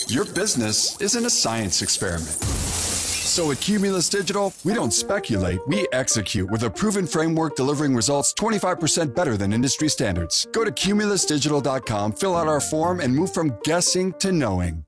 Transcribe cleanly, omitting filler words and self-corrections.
Your business isn't a science experiment. So at Cumulus Digital, we don't speculate, we execute with a proven framework delivering results 25% better than industry standards. Go to cumulusdigital.com, fill out our form, and move from guessing to knowing.